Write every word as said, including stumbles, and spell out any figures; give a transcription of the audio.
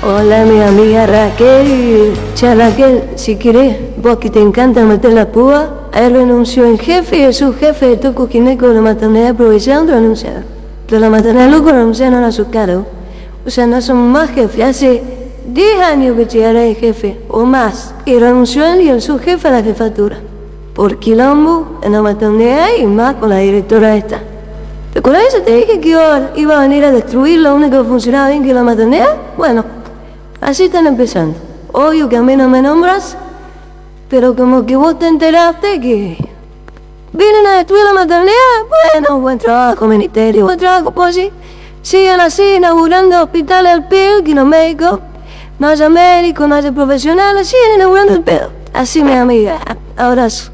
Hola, mi amiga Raquel. Che, Raquel, si querés, vos que te encanta meter la púa, él renunció el jefe y el subjefe de Toco Gineco de la maternidad aprovechando renunciar. De la maternidad loco renunciaron a su cargo. O sea, no son más jefes. Hace diez años que llegará el jefe, o más, y renunció él y el subjefe a la jefatura. Por quilombo en la maternidad y más con la directora esta. ¿Te acuerdas eso? Te dije que iba, iba a venir a destruir lo único que funcionaba bien que es la maternidad. Bueno, así están empezando. Obvio que a mí no me nombras, pero como que vos te enteraste que vienen a destruir la maternidad. Bueno, buen trabajo, ministerio, buen trabajo, pues sí. Sigan así, inaugurando hospitales al pedo, que los médicos, no haya médicos, no haya profesionales, siguen inaugurando el pedo. Así, mi amiga. Abrazo.